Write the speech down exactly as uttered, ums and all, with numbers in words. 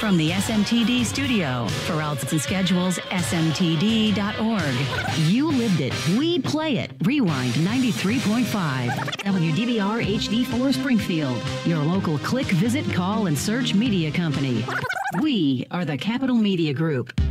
from the S M T D studio. For outlets and schedules, S M T D dot org. You lived it. We play it. Rewind ninety-three point five. W D B R H D four Springfield. Your local click, visit, call, and search media company. We are the Capital Media Group.